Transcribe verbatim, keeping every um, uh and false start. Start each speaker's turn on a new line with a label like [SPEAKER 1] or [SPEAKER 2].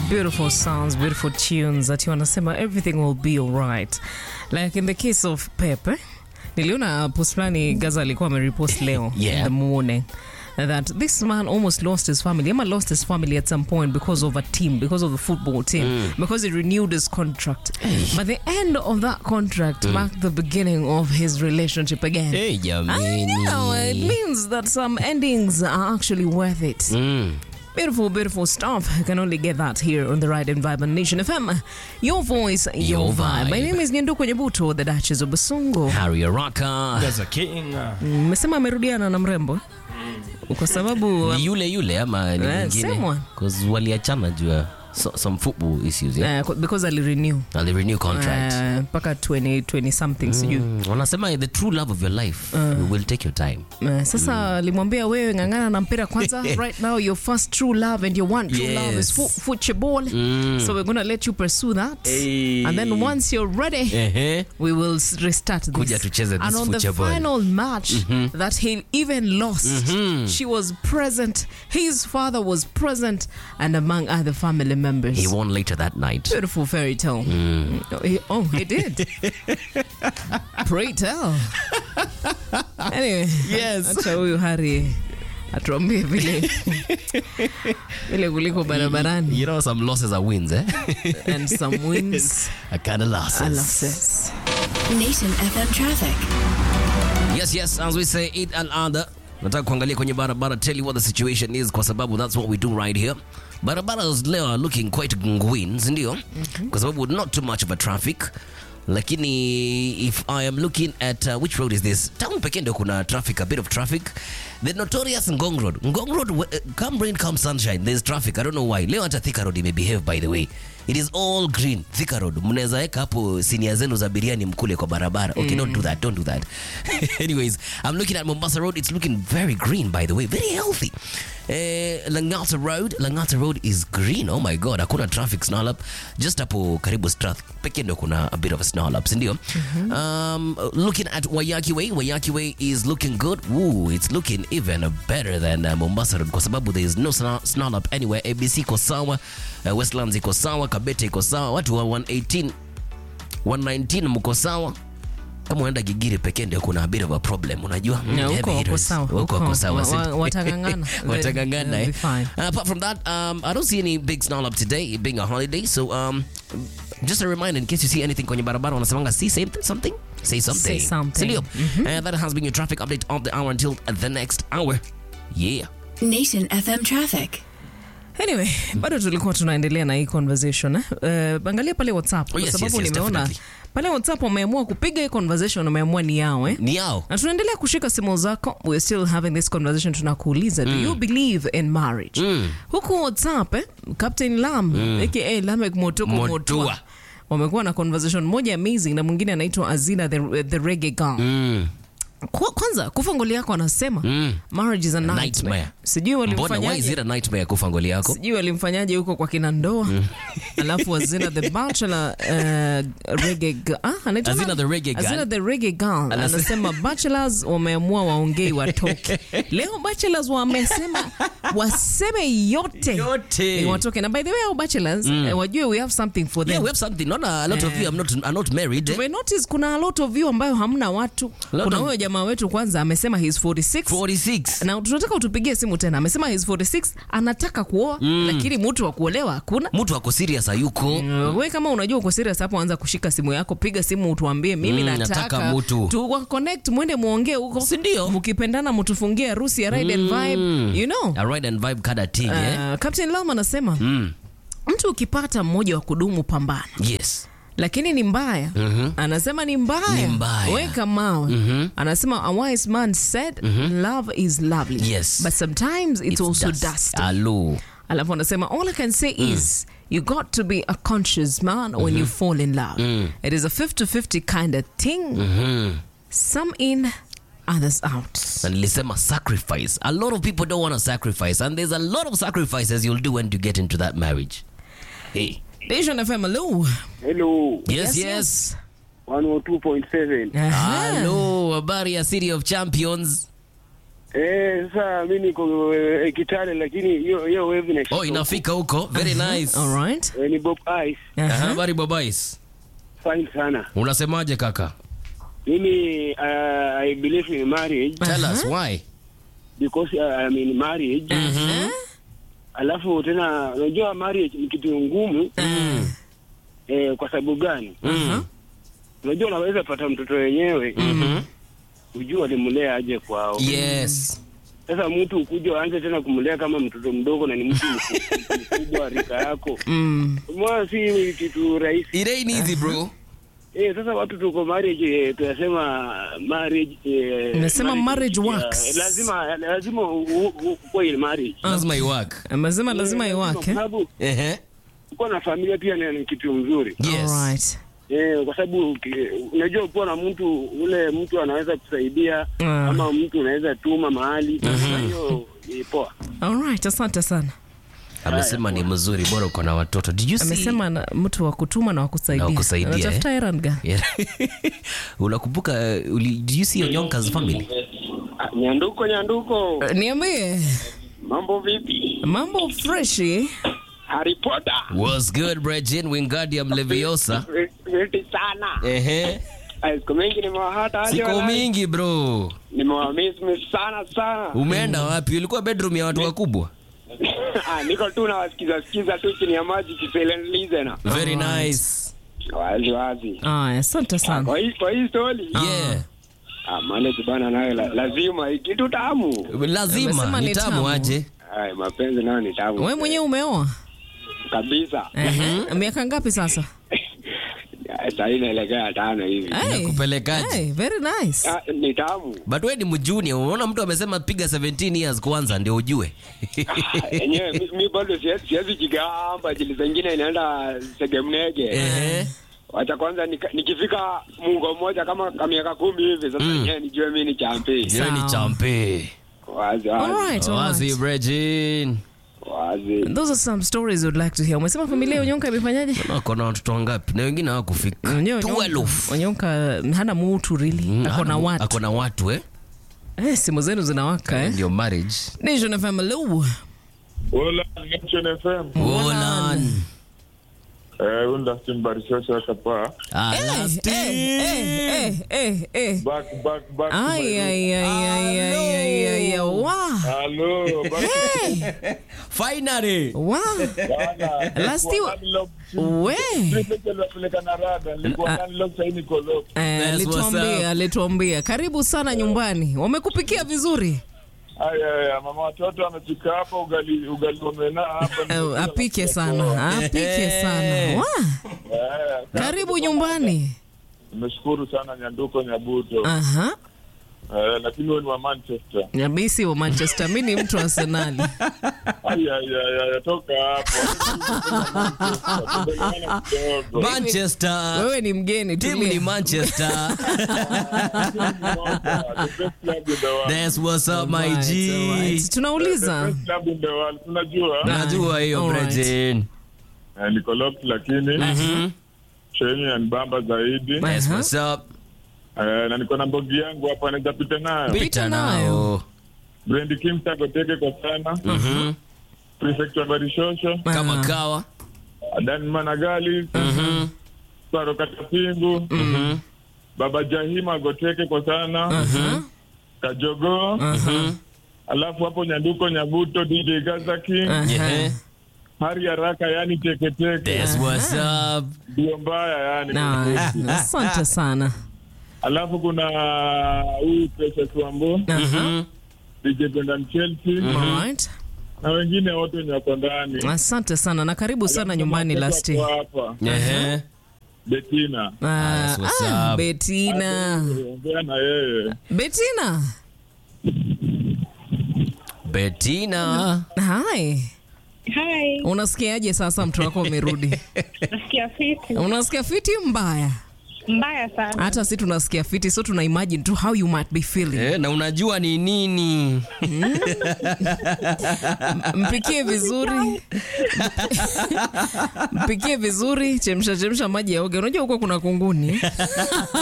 [SPEAKER 1] Beautiful sounds, beautiful tunes that you wanasema everything will be alright. Like in the case of Pepe, niliona post flani Gaza alikuwa amerepost leo
[SPEAKER 2] yeah.
[SPEAKER 1] in the morning that this man almost lost his family. Emma lost his family at some point because of a team, because of the football team, mm. because he renewed his contract. Hey. But the end of that contract mm. marked the beginning of his relationship again.
[SPEAKER 2] Hey,
[SPEAKER 1] I know, it means that some endings are actually worth it.
[SPEAKER 2] Mm.
[SPEAKER 1] Beautiful, beautiful stuff. You can only get that here on the Right Environment Nation F M. Your voice, your,
[SPEAKER 2] your
[SPEAKER 1] vibe.
[SPEAKER 2] vibe.
[SPEAKER 1] My name is Nyenduko Nyebuto, the Duchess of Basungo.
[SPEAKER 2] Harry Araka.
[SPEAKER 3] Gaza King.
[SPEAKER 1] Mmesema amerudiana na mrembo kwa sababu
[SPEAKER 2] ni yule yule ama ni mwingine?
[SPEAKER 1] Same one.
[SPEAKER 2] Because waliachana juu so, some football issues, yeah?
[SPEAKER 1] Uh, because Ali renew.
[SPEAKER 2] Ali renew contract.
[SPEAKER 1] Mpaka uh, twenty twenty something, mm. sijui.
[SPEAKER 2] Wanasema the true love of your life uh, will take your time.
[SPEAKER 1] Uh, sasa alimwambia mm. wewe ngangana na mpira kwanza. Right now your first true love and your one true yes. love is fo- football. Mm. So we're going to let you pursue that.
[SPEAKER 2] Hey.
[SPEAKER 1] And then once you're ready, uh-huh. we will restart this.
[SPEAKER 2] Kuja tucheze this
[SPEAKER 1] and on the
[SPEAKER 2] football.
[SPEAKER 1] final match mm-hmm. that he even lost, mm-hmm. she was present. His father was present and among other family members.
[SPEAKER 2] He won later that night.
[SPEAKER 1] Beautiful fairy tale. Mm. Oh, he, oh, he did. Pray tell. Anyway,
[SPEAKER 2] yes.
[SPEAKER 1] Acha huyu Hari atuambie vile vile kuliko barabarani.
[SPEAKER 2] You know, some losses are wins, eh?
[SPEAKER 1] And some wins
[SPEAKER 2] are kind of losses.
[SPEAKER 1] Are losses.
[SPEAKER 4] Nation F M traffic.
[SPEAKER 2] Yes, yes, as we say, eat and other. Nataka kuangalia kwenye barabara, tell you what the situation is kwa sababu that's what we do right here. Barabaras leo are looking quite ngwin, ndio? Mm-hmm. Kwa sababu not too much of a traffic. Lakini if I am looking at uh, which road is this? Town pekee ndio kuna traffic, a bit of traffic. The notorious Ngong Road. Ngong Road, uh, come rain, come sunshine, there's traffic. I don't know why. Leo hata Thika Road imebehave, by the way. It is all green. Thika Road. Mnaweza weka hapo sinia zenu za biriani mkule kwa barabara. Okay, mm. don't do that. Don't do that. Anyways, I'm looking at Mombasa Road. It's looking very green, by the way. Very healthy. Uh, Langata Road. Langata Road is green. Oh my God. Hakuna traffic snarl up. Just hapo karibu Strath. Pekee ndio kuna a bit of a snarl up. Sindio? Mm-hmm. Um, looking at Wayaki Way. Wayaki Way is looking good. Ooh, it's looking even better than uh, Mombasa Road. Kwa sababu there is no snarl up anywhere. A B C iko sawa. Uh, Westlands iko sawa. Kabete iko sawa. Watu wa one eighteen, one nineteen mko sawa. Kama unaenda Gigiri pekee ndio kuna a bit of a problem, unajua?
[SPEAKER 1] Yeah, uko uko sawa.
[SPEAKER 2] Uko uko sawa.
[SPEAKER 1] Watangangana.
[SPEAKER 2] Watangangana.
[SPEAKER 1] Eh? Fine.
[SPEAKER 2] Uh, apart from that, um, I don't see any big snarl up today, being a holiday. So um, just a reminder, in case you see anything kwenye barabara, wanasemanga see something, say something.
[SPEAKER 1] Say something.
[SPEAKER 2] Mm-hmm. Uh, that has been your traffic update of the hour until the next hour. Yeah.
[SPEAKER 4] Nation F M traffic.
[SPEAKER 1] Anyway, bado tulikuwa tunaendelea na hii conversation eh. Uh, angalia pale WhatsApp kwa
[SPEAKER 2] oh, yes,
[SPEAKER 1] sababu
[SPEAKER 2] yes, yes,
[SPEAKER 1] nimeona
[SPEAKER 2] definitely. Pale
[SPEAKER 1] WhatsApp wameamua kupiga hii conversation, wameamua ni yao eh.
[SPEAKER 2] Ni yao.
[SPEAKER 1] Na tunaendelea kushika simu zako. We're still having this conversation, tunakuuliza mm. do you believe in marriage? Mm. Huku WhatsApp eh, Captain Lam mm. aka Lamek Motoko Motua wamekuwa na conversation moja amazing na mwingine anaitwa Azina the, the Reggae Gang. Mm. Kwa, kwanza kufa ngoli yako anasema mm. marriage is a nightmare. nightmare. Sijui walimfanyaje.
[SPEAKER 2] Why is it a nightmare kufa ngoli yako?
[SPEAKER 1] Sijui walimfanyaje huko kwa kina ndoa. Mm. Alafu Azina the Bachelor uh, Reggae ah anaitwa
[SPEAKER 2] Azina the Reggae Gang.
[SPEAKER 1] Azina the Reggae Gang anasema bachelors wameamua waongei watoke. Leo bachelors wamesema waseme yote.
[SPEAKER 2] Yote.
[SPEAKER 1] Ni watoke. Na by the way our bachelors mm. uh, wajue we have something for them.
[SPEAKER 2] Yeah, we have something. Not a, a lot uh, of you I'm not I'm not married.
[SPEAKER 1] You may notice kuna a lot of you ambayo hamna watu. Kuna huyo jamaa wetu kwanza amesema he's forty-six.
[SPEAKER 2] forty-six.
[SPEAKER 1] Na tunataka utupigie simu tena. Amesema he's forty-six, anataka kuoa mm. lakini mtu wa kuolewa hakuna.
[SPEAKER 2] Mtu wako serious hayuko.
[SPEAKER 1] Mm, wewe kama unajua uko serious hapo, anza kushika simu yako, piga simu utuambie mimi mm, nataka,
[SPEAKER 2] nataka mtu.
[SPEAKER 1] Tu connect muende muongee huko.
[SPEAKER 2] Si ndio?
[SPEAKER 1] Mkipendana mtufungie harusi ya Ride and Vibe, you know?
[SPEAKER 2] A Ride and Vibe kada team, uh, eh?
[SPEAKER 1] Captain Lama anasema mm. mtu ukipata mmoja wa kudumu pambana.
[SPEAKER 2] Yes.
[SPEAKER 1] Lakini ni mbaya. Mm-hmm. Anasema ni mbaya.
[SPEAKER 2] Ni mbaya.
[SPEAKER 1] Weka mawe. Mm-hmm. Anasema a wise man said mm-hmm. love is lovely.
[SPEAKER 2] Yes.
[SPEAKER 1] But sometimes it's, it's also dust. dusty.
[SPEAKER 2] Hello.
[SPEAKER 1] Alafu anasema all I can say mm. is you got to be a conscious man mm-hmm. when you fall in love. Mm. It is a fifty-fifty kind of thing. Mm-hmm. Some in, others out.
[SPEAKER 2] Na nilisema sacrifice. A lot of people don't want to sacrifice, and there's a lot of sacrifices you'll do when you get into that marriage. Hey.
[SPEAKER 1] Nation F M, hello.
[SPEAKER 5] Hello.
[SPEAKER 2] Yes, yes.
[SPEAKER 1] yes.
[SPEAKER 5] one oh two point seven.
[SPEAKER 2] Hello, habari ya City of Champions.
[SPEAKER 3] Eh, sasa mimi niko eh, Kitale lakini hiyo hiyo wave inashika.
[SPEAKER 2] Oh, inafika huko. Very nice.
[SPEAKER 1] All right.
[SPEAKER 3] Eh, ni Bob Ice.
[SPEAKER 2] Aha,
[SPEAKER 1] Uh-huh.
[SPEAKER 2] habari Bobais.
[SPEAKER 3] Fine sana.
[SPEAKER 2] Unasemaje kaka?
[SPEAKER 3] Mimi uh, I believe in marriage
[SPEAKER 2] Tell us why.
[SPEAKER 3] because uh, I'm in marriage.
[SPEAKER 1] Uh-huh.
[SPEAKER 3] Alafu tena unajua marriage ni kitu ngumu.
[SPEAKER 2] Mm.
[SPEAKER 3] Eh, kwa sababu gani?
[SPEAKER 2] Mm.
[SPEAKER 3] Unajua unaweza pata mtoto wenyewe.
[SPEAKER 2] Mhm.
[SPEAKER 3] Ujua alimlea aje kwao.
[SPEAKER 2] Yes.
[SPEAKER 3] Sasa mtu ukuja aanze tena kumlea kama mtoto mdogo na ni mtu mkubwa rika yako.
[SPEAKER 1] Mm.
[SPEAKER 3] Mwa si kitu rahisi.
[SPEAKER 2] It ain't easy, bro.
[SPEAKER 3] Eh, sasa watu tuko marriage eh, tunasema marriage eh,
[SPEAKER 1] Unasema marriage
[SPEAKER 3] eh,
[SPEAKER 1] works.
[SPEAKER 3] lazima lazima kwa ile marriage.
[SPEAKER 2] Lazima iwork.
[SPEAKER 1] Amesema lazima iwake.
[SPEAKER 3] Kwa sababu
[SPEAKER 2] Ehe.
[SPEAKER 3] kuwa na familia pia ni ni kitu mzuri.
[SPEAKER 2] Yes.
[SPEAKER 1] All right.
[SPEAKER 3] Eh, kwa sababu ki- unajua kuwa na mtu ule mtu anaweza kusaidia
[SPEAKER 1] Ah.
[SPEAKER 3] ama mtu unaweza tuma mahali. Kwa hiyo ni poa.
[SPEAKER 1] All right, asante sana.
[SPEAKER 2] Amesema ni mzuri, bora uko na watoto. Did you see?
[SPEAKER 1] Amesema na mtu wa kutuma na wa kusaidia.
[SPEAKER 2] Na wa kusaidia,
[SPEAKER 1] Anatafuta
[SPEAKER 2] eh?
[SPEAKER 1] errand gani?
[SPEAKER 2] Yeah. Unakumbuka uh, uli- did you see Onyonka's family?
[SPEAKER 3] Ah, Nyanduko nyanduko.
[SPEAKER 1] Eh, Niambie.
[SPEAKER 3] Mambo vipi?
[SPEAKER 1] Mambo freshi.
[SPEAKER 3] Harry Potter.
[SPEAKER 2] Was good, Bregin Wingardium Leviosa.
[SPEAKER 3] Vipi sana.
[SPEAKER 2] Ehe.
[SPEAKER 3] Ah, siku mingi nimewahata aje
[SPEAKER 2] Siku
[SPEAKER 3] wala-
[SPEAKER 2] mingi bro.
[SPEAKER 3] Nimewamiss sana sana.
[SPEAKER 2] Umeenda wapi? Ulikuwa bedroom ya watu wakubwa?
[SPEAKER 3] Ah, niko tu na wasikiza sikiza tu chini ya maji kisilent listener.
[SPEAKER 2] Very
[SPEAKER 1] Alright.
[SPEAKER 2] nice.
[SPEAKER 3] Wazi wazi.
[SPEAKER 1] Ah, asante sana.
[SPEAKER 3] Kwa hii kwa hii story.
[SPEAKER 2] Yeah.
[SPEAKER 3] Ah, malezi bana nayo la, lazima hii kitu tamu.
[SPEAKER 2] Lazima
[SPEAKER 1] Amesema
[SPEAKER 2] ni
[SPEAKER 1] ni
[SPEAKER 2] tamu
[SPEAKER 1] tamu.
[SPEAKER 2] aje.
[SPEAKER 3] Ai, mapenzi nayo ni tamu.
[SPEAKER 1] Wewe mwenyewe umeoa?
[SPEAKER 3] kabisa.
[SPEAKER 1] Ehe. Miaka ngapi sasa?
[SPEAKER 3] Sasa inaelekea tano hivi.
[SPEAKER 1] Hey.
[SPEAKER 2] Nakupelekaje?
[SPEAKER 1] Hey, very nice.
[SPEAKER 3] Ah, ni tamu.
[SPEAKER 2] But wewe ni mjunior. Unaona mtu amesema piga seventeen years kwanza ndio ujue.
[SPEAKER 3] Enyewe mi- mi bado siwezi siwezi jigamba, jili zingine inaenda segemnege.
[SPEAKER 2] Ehe.
[SPEAKER 3] Wacha kwanza nika- nikifika mungo mmoja kama kama miaka kumi hivi sasa
[SPEAKER 2] Mm.
[SPEAKER 3] yenyewe nijue mimi ni champi.
[SPEAKER 2] Wewe ni
[SPEAKER 1] Sawa.
[SPEAKER 2] champe.
[SPEAKER 3] Wazi
[SPEAKER 1] All
[SPEAKER 3] wazi.
[SPEAKER 1] right, all
[SPEAKER 2] Wazi
[SPEAKER 1] right.
[SPEAKER 2] Bregin.
[SPEAKER 3] Wazi.
[SPEAKER 1] Those are some stories you'd like to hear. Umesema familia ya Onyonka imefanyaje?
[SPEAKER 2] Wako na watoto wangapi? Na wengine hawakufika.
[SPEAKER 1] Mwenyewe Onyonka-
[SPEAKER 2] twelve.
[SPEAKER 1] Onyonka hana mutu really. Ako na watu.
[SPEAKER 2] Ako na watu eh?
[SPEAKER 1] Eh, simu zenu zinawaka eh.
[SPEAKER 2] Ndio marriage.
[SPEAKER 1] Nation F M hello.
[SPEAKER 5] Hola, Nation F M.
[SPEAKER 2] Olan.
[SPEAKER 5] Eh, unda simbarishosha kapa.
[SPEAKER 2] Ah,
[SPEAKER 1] Eh,
[SPEAKER 2] last
[SPEAKER 1] eh, eh, eh, eh.
[SPEAKER 5] Back, back, back. to
[SPEAKER 1] Ay,
[SPEAKER 5] my
[SPEAKER 1] ay, ay, ay, ay, ay, ay, ay, wow.
[SPEAKER 5] room. Hello, back
[SPEAKER 1] Hey,
[SPEAKER 2] finally.
[SPEAKER 1] wow.
[SPEAKER 5] bana.
[SPEAKER 1] Last
[SPEAKER 5] Nilikuwa
[SPEAKER 1] year-
[SPEAKER 5] landlocked.
[SPEAKER 1] We.
[SPEAKER 5] Sisi tunapeleka na rada. Nilikuwa landlocked, sasa niko locked.
[SPEAKER 1] Eh,
[SPEAKER 2] That's what's
[SPEAKER 1] alituambia,
[SPEAKER 2] up.
[SPEAKER 1] alituambia. Karibu sana nyumbani. Wamekupikia vizuri?
[SPEAKER 5] Aya, aya, mama watoto amefika hapa, ugali ugali omena hapa.
[SPEAKER 1] Eh, apike sana. Apike sana. Wow.
[SPEAKER 5] Eh,
[SPEAKER 1] Karibu nyumbani.
[SPEAKER 5] nimeshukuru sana Nyanduko Nyabuto.
[SPEAKER 1] Aha.
[SPEAKER 5] Eh, lakini wewe ni wa Manchester.
[SPEAKER 1] Mimi si wa Manchester, mimi ni mtu wa Arsenal.
[SPEAKER 5] Aya, aya, aya, toka hapo. Tupelekane kidogo.
[SPEAKER 2] Manchester.
[SPEAKER 1] Wewe ni mgeni
[SPEAKER 2] Timu
[SPEAKER 1] tulia.
[SPEAKER 2] ni Manchester.
[SPEAKER 5] The best club in the world.
[SPEAKER 2] That's what's up my
[SPEAKER 1] Alright,
[SPEAKER 2] G.
[SPEAKER 1] alright. Tunauliza.
[SPEAKER 5] The best club in the world. Unajua?
[SPEAKER 2] Najua hiyo
[SPEAKER 1] Alright.
[SPEAKER 2] Bregin.
[SPEAKER 5] Eh, niko locked lakini
[SPEAKER 2] Mhm.
[SPEAKER 5] sheni anibamba zaidi.
[SPEAKER 2] That's
[SPEAKER 1] Aha.
[SPEAKER 2] what's up.
[SPEAKER 5] Eh, na niko na mbogi yangu hapa anaweza pita nayo.
[SPEAKER 1] Pita
[SPEAKER 2] Pita
[SPEAKER 1] nayo.
[SPEAKER 2] nao.
[SPEAKER 5] Brandi Kimta Goteke kwa sana.
[SPEAKER 2] Mhm.
[SPEAKER 5] Prefect wa Barishosho.
[SPEAKER 2] Kama
[SPEAKER 1] Aha.
[SPEAKER 2] kawa.
[SPEAKER 5] Adan Managali.
[SPEAKER 2] Mhm.
[SPEAKER 5] Saro Katapingu.
[SPEAKER 2] Mhm.
[SPEAKER 5] Baba Jahima Goteke kwa sana.
[SPEAKER 1] Aha.
[SPEAKER 5] Kajogo.
[SPEAKER 2] Mhm.
[SPEAKER 5] Alafu hapo Nyanduko Nyabuto D J Gaza King.
[SPEAKER 1] Aha.
[SPEAKER 2] Yeah.
[SPEAKER 5] Hari haraka yani teke teke.
[SPEAKER 2] That's what's up.
[SPEAKER 5] Ndio mbaya yani.
[SPEAKER 1] Na, asante sana.
[SPEAKER 5] Alafu kuna huyu Precious Wambo.
[SPEAKER 2] Mhm.
[SPEAKER 5] D J Brendan Chelsea.
[SPEAKER 1] Alright.
[SPEAKER 5] Na wengine wote wenye wako ndani.
[SPEAKER 1] Asante sana na karibu sana nyumbani Lasti.
[SPEAKER 5] Wako hapa.
[SPEAKER 2] Ehe.
[SPEAKER 5] Betina.
[SPEAKER 1] Ah,
[SPEAKER 2] That's what's
[SPEAKER 1] ah,
[SPEAKER 2] up.
[SPEAKER 1] Betina.
[SPEAKER 5] Ongea na yeye.
[SPEAKER 1] Betina.
[SPEAKER 2] Bettina.
[SPEAKER 1] Hi.
[SPEAKER 6] Hi,
[SPEAKER 1] Unasikiaje sasa mtu wako amerudi?
[SPEAKER 6] nasikia fiti
[SPEAKER 1] Unasikia fiti mbaya?
[SPEAKER 6] mbaya sana.
[SPEAKER 1] Hata si tunasikia fiti, so tuna imagine tu how you might be feeling.
[SPEAKER 2] Eh, na unajua ni nini?
[SPEAKER 1] Mpikie vizuri. Mpikie vizuri, chemsha chemsha maji yaoge. Unajua huko kuna kunguni.